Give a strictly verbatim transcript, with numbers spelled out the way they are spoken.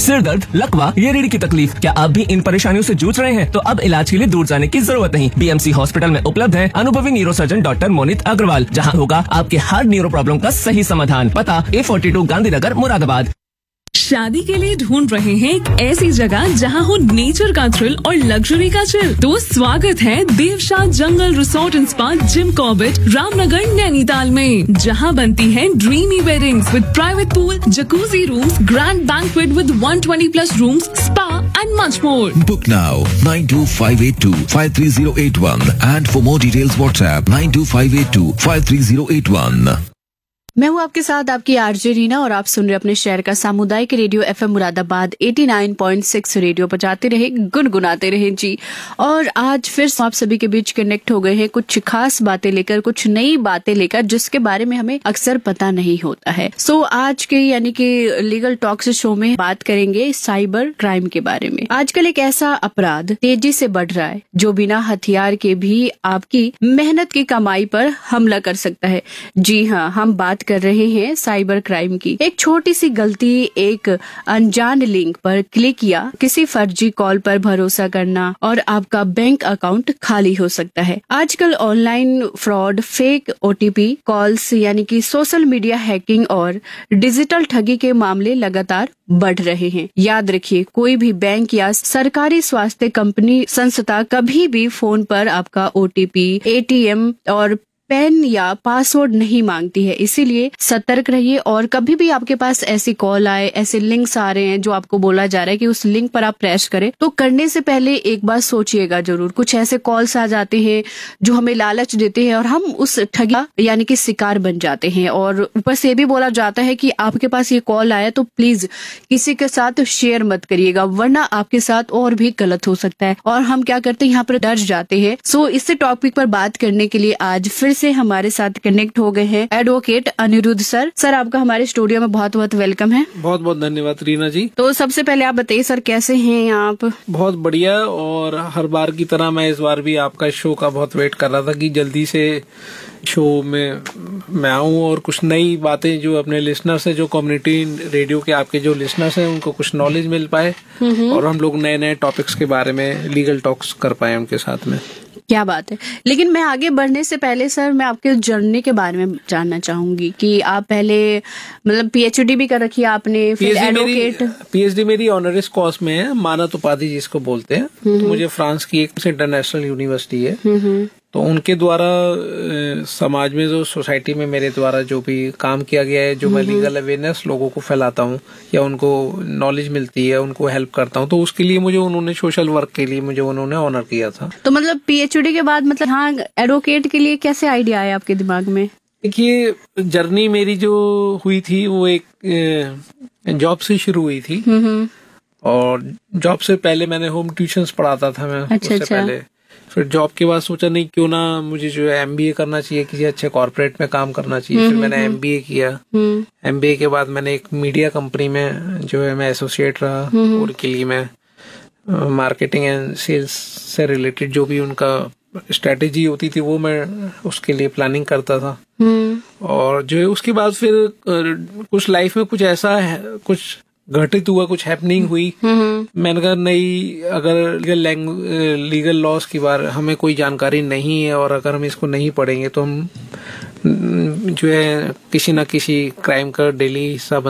सिर दर्द, लकवा या रीढ़ की तकलीफ, क्या आप भी इन परेशानियों से जूझ रहे हैं? तो अब इलाज के लिए दूर जाने की जरूरत नहीं। बीएमसी हॉस्पिटल में उपलब्ध है अनुभवी न्यूरोसर्जन डॉक्टर मोनित अग्रवाल, जहां होगा आपके हर न्यूरो प्रॉब्लम का सही समाधान। पता ए फोर्टी टू गांधीनगर मुरादाबाद। शादी के लिए ढूंढ रहे हैं एक ऐसी जगह जहां हो नेचर का थ्रिल और लग्जरी का चिल? तो स्वागत है देवशाह जंगल resort and spa Jim Corbett, Ramnagar Nainital में, जहां बनती है dreamy weddings with private pool, jacuzzi rooms, grand banquet with one twenty plus rooms, spa and much more. Book now nine two five eight two five three zero eight one and for more details WhatsApp nine two five eight two five three zero eight one। मैं हूँ आपके साथ आपकी RJ Reena और आप सुन रहे अपने शहर का सामुदायिक रेडियो एफएम मुरादाबाद नवासी पॉइंट छह रेडियो बजाते रहे, गुनगुनाते रहे जी। और आज फिर आप सभी के बीच कनेक्ट हो गए हैं कुछ खास बातें लेकर, कुछ नई बातें लेकर जिसके बारे में हमें अक्सर पता नहीं होता है। सो आज के यानी कि लीगल टॉक्स शो में बात करेंगे साइबर क्राइम के बारे में। आजकल एक ऐसा अपराध तेजी से बढ़ रहा है जो बिना हथियार के भी आपकी मेहनत की कमाई पर हमला कर सकता है। जी हाँ, हम बात कर रहे हैं साइबर क्राइम की। एक छोटी सी गलती, एक अनजान लिंक पर क्लिक या किसी फर्जी कॉल पर भरोसा करना और आपका बैंक अकाउंट खाली हो सकता है। आजकल online fraud, fake OTP calls यानी कि सोशल मीडिया हैकिंग और डिजिटल ठगी के मामले लगातार बढ़ रहे हैं। याद रखिए, कोई भी बैंक या सरकारी स्वास्थ्य कंपनी संस्था कभी भी फोन पर आपका ओटीपी, एटीएम और पेन या पासवर्ड नहीं मांगती है। इसीलिए सतर्क रहिए और कभी भी आपके पास ऐसी कॉल आए, ऐसे लिंक्स आ रहे हैं जो आपको बोला जा रहा है कि उस लिंक पर आप प्रेस करें, तो करने से पहले एक बार सोचिएगा जरूर। कुछ ऐसे कॉल्स आ जाते हैं जो हमें लालच देते हैं और हम उस ठगी यानी कि शिकार बन जाते हैं। और ऊपर से भी बोला जाता है कि आपके पास ये कॉल आया तो प्लीज किसी के साथ शेयर मत करिएगा, वरना आपके साथ और भी गलत हो सकता है। और हम क्या करते हैं, यहाँ पर डर जाते हैं। सो इससे टॉपिक पर बात करने के लिए आज फिर से हमारे साथ कनेक्ट हो गए हैं एडवोकेट अनिरुद्ध सर। सर, आपका हमारे स्टूडियो में बहुत बहुत वेलकम है। बहुत बहुत धन्यवाद रीना जी। तो सबसे पहले आप बताइए सर, कैसे हैं आप? बहुत बढ़िया। और हर बार की तरह मैं इस बार भी आपका शो का बहुत वेट कर रहा था कि जल्दी से शो में मैं आऊं और कुछ नई बातें जो अपने लिसनर से, जो कम्युनिटी रेडियो के आपके जो लिसनर्स हैं, उनको कुछ नॉलेज मिल पाए और हम लोग नए नए टॉपिक्स के बारे में लीगल टॉक्स कर पाए उनके साथ में। क्या बात है। लेकिन मैं आगे बढ़ने से पहले सर, मैं आपके जर्नी के बारे में जानना चाहूंगी कि आप पहले मतलब पीएचडी भी कर रखी है आपने, फिर एडवोकेट। पीएचडी मेरी ऑनरिस कॉज में है, मानद उपाधि जिसको बोलते हैं। तो मुझे फ्रांस की एक इंटरनेशनल यूनिवर्सिटी है, तो उनके द्वारा समाज में, जो सोसाइटी में मेरे द्वारा जो भी काम किया गया है, जो मैं लीगल अवेयरनेस लोगों को फैलाता हूँ या उनको नॉलेज मिलती है, उनको हेल्प करता हूँ, तो उसके लिए मुझे उन्होंने सोशल वर्क के लिए मुझे उन्होंने ऑनर किया था। तो मतलब पीएचडी के बाद मतलब हाँ, एडवोकेट के लिए कैसे आइडिया आया आपके दिमाग में? देखिए, जर्नी मेरी जो हुई थी वो एक जॉब से शुरू हुई थी। और जॉब से पहले मैंने होम ट्यूशंस पढ़ाता था मैं। अच्छा, उससे अच्छा। पहले फिर जॉब के बाद सोचा नहीं क्यों ना मुझे जो है एमबीए करना चाहिए, किसी अच्छे कॉर्पोरेट में काम करना चाहिए। फिर मैंने एमबीए किया। एमबीए के बाद मैंने एक मीडिया कंपनी में जो है मैं एसोसिएट रहा, और के लिए मैं मार्केटिंग एंड सेल्स से रिलेटेड जो भी उनका स्ट्रेटेजी होती थी वो मैं उसके लिए प्लानिंग करता था। और जो है उसके बाद फिर कुछ लाइफ में कुछ ऐसा है, कुछ घटित हुआ, कुछ हैपनिंग हुई। मैंने कहा नहीं, अगर लीगल लीगल लॉस की बार हमें कोई जानकारी नहीं है और अगर हम इसको नहीं पढ़ेंगे तो हम जो है किसी ना किसी क्राइम का डेली हिस्सा